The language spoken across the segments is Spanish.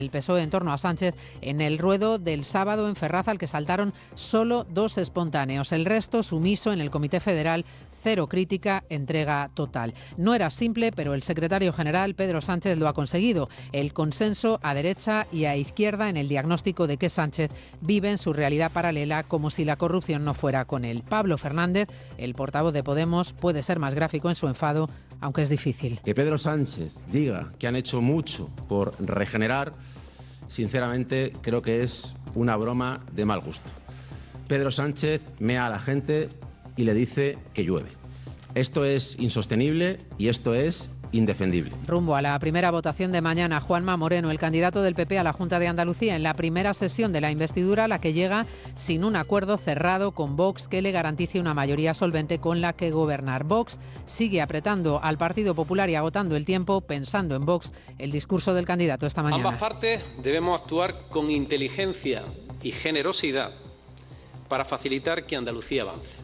el PSOE en torno a Sánchez en el ruedo del sábado en Ferraz, al que saltaron solo 2 espontáneos. El resto sumiso en el Comité Federal, cero crítica, entrega total. No era simple, pero el secretario general, Pedro Sánchez, lo ha conseguido. El consenso a derecha y a izquierda en el diagnóstico de que Sánchez vive en su realidad paralela como si la corrupción no fuera con él. Pablo Fernández, el portavoz de Podemos, puede ser más gráfico en su enfado, aunque es difícil. Que Pedro Sánchez diga que han hecho mucho por regenerar, sinceramente creo que es una broma de mal gusto. Pedro Sánchez mea a la gente y le dice que llueve. Esto es insostenible y esto es indefendible. Rumbo a la primera votación de mañana, Juanma Moreno, el candidato del PP a la Junta de Andalucía, en la primera sesión de la investidura, la que llega sin un acuerdo cerrado con Vox que le garantice una mayoría solvente con la que gobernar. Vox sigue apretando al Partido Popular y agotando el tiempo, pensando en Vox, el discurso del candidato esta mañana. Ambas partes debemos actuar con inteligencia y generosidad para facilitar que Andalucía avance.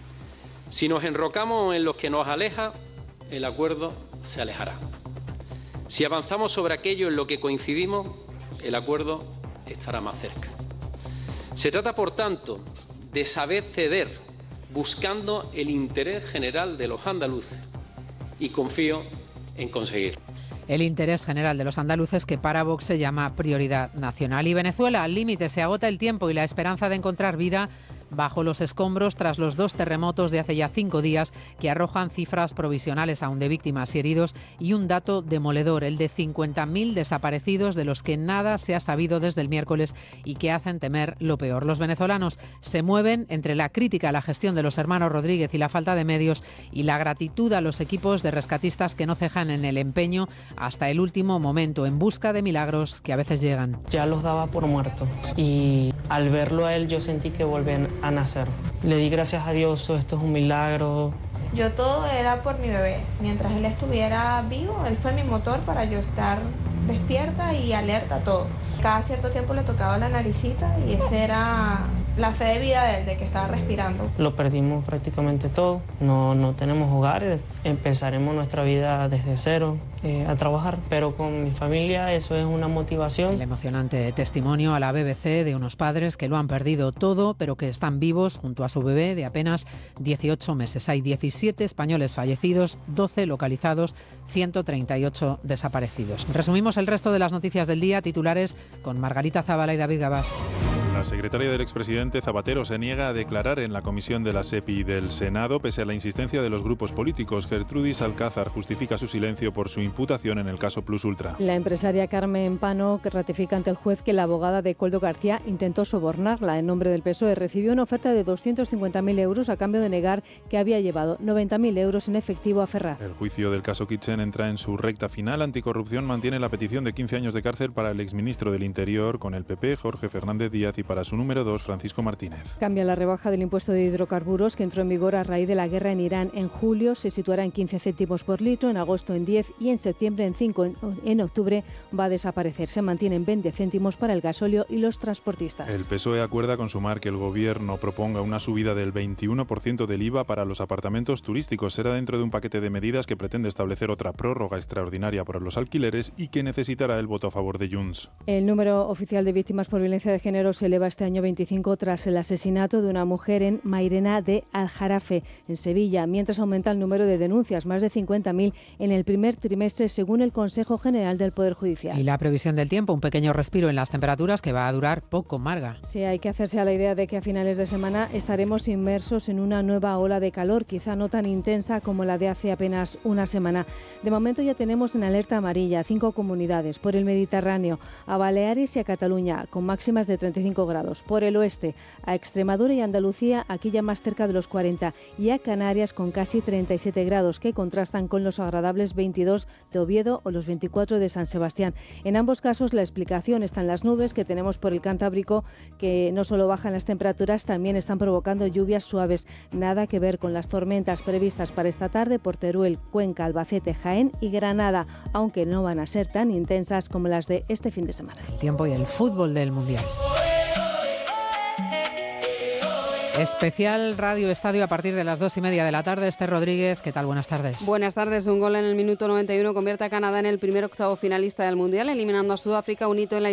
Si nos enrocamos en lo que nos aleja, el acuerdo se alejará. Si avanzamos sobre aquello en lo que coincidimos, el acuerdo estará más cerca. Se trata, por tanto, de saber ceder, buscando el interés general de los andaluces, y confío en conseguirlo. El interés general de los andaluces, que para Vox se llama prioridad nacional. Y Venezuela, al límite, se agota el tiempo y la esperanza de encontrar vida bajo los escombros tras los 2 terremotos de hace ya 5 días que arrojan cifras provisionales aún de víctimas y heridos y un dato demoledor, el de 50.000 desaparecidos de los que nada se ha sabido desde el miércoles y que hacen temer lo peor. Los venezolanos se mueven entre la crítica a la gestión de los hermanos Rodríguez y la falta de medios y la gratitud a los equipos de rescatistas que no cejan en el empeño hasta el último momento en busca de milagros que a veces llegan. Ya los daba por muertos y al verlo a él yo sentí que volvían a nacer. Le di gracias a Dios, esto es un milagro. Yo todo era por mi bebé. Mientras él estuviera vivo, él fue mi motor para yo estar despierta y alerta a todo. Cada cierto tiempo le tocaba la naricita y esa era la fe de vida de él, de que estaba respirando. Lo perdimos prácticamente todo, no tenemos hogares, empezaremos nuestra vida desde cero a trabajar, pero con mi familia eso es una motivación. El emocionante testimonio a la BBC de unos padres que lo han perdido todo, pero que están vivos junto a su bebé de apenas 18 meses. Hay 17 españoles fallecidos, 12 localizados, 138 desaparecidos. Resumimos el resto de las noticias del día, titulares con Margarita Zavala y David Gabás. La secretaria del expresidente Zapatero se niega a declarar en la comisión de la SEPI del Senado, pese a la insistencia de los grupos políticos. Gertrudis Alcázar justifica su silencio por su imputación en el caso Plus Ultra. La empresaria Carmen Pano, que ratifica ante el juez que la abogada de Coldo García intentó sobornarla en nombre del PSOE, recibió una oferta de 250.000 euros a cambio de negar que había llevado 90.000 euros en efectivo a Ferraz. El juicio del caso Kitchen entra en su recta final. Anticorrupción mantiene la petición de 15 años de cárcel para el exministro del Interior con el PP, Jorge Fernández Díaz, y para su número 2, Francisco Martínez. Cambia la rebaja del impuesto de hidrocarburos que entró en vigor a raíz de la guerra en Irán. En julio se situará en 15 céntimos por litro, en agosto en 10 y en septiembre en 5. En octubre va a desaparecer. Se mantienen 20 céntimos para el gasóleo y los transportistas. El PSOE acuerda con Sumar que el Gobierno proponga una subida del 21% del IVA para los apartamentos turísticos. Será dentro de un paquete de medidas que pretende establecer otra prórroga extraordinaria para los alquileres y que necesitará el voto a favor de Junts. El número oficial de víctimas por violencia de género se eleva este año 25 tras el asesinato de una mujer en Mairena de Aljarafe, en Sevilla, mientras aumenta el número de denuncias, más de 50.000 en el primer trimestre, según el Consejo General del Poder Judicial. Y la previsión del tiempo, un pequeño respiro en las temperaturas que va a durar poco, Marga. Sí, hay que hacerse a la idea de que a finales de semana estaremos inmersos en una nueva ola de calor, quizá no tan intensa como la de hace apenas una semana. De momento ya tenemos en alerta amarilla 5 comunidades, por el Mediterráneo, a Baleares y a Cataluña, con máximas de 35 grados. Por el oeste, a Extremadura y Andalucía, aquí ya más cerca de los 40, y a Canarias con casi 37 grados, que contrastan con los agradables 22 de Oviedo o los 24 de San Sebastián. En ambos casos la explicación está en las nubes que tenemos por el Cantábrico, que no solo bajan las temperaturas, también están provocando lluvias suaves. Nada que ver con las tormentas previstas para esta tarde por Teruel, Cuenca, Albacete, Jaén y Granada, aunque no van a ser tan intensas como las de este fin de semana. El tiempo y el fútbol del Mundial. Especial Radio Estadio a partir de las 2:30 de la tarde. Esther Rodríguez, ¿qué tal? Buenas tardes. Buenas tardes. Un gol en el minuto 91 convierte a Canadá en el primer octavo finalista del Mundial, eliminando a Sudáfrica, un hito en la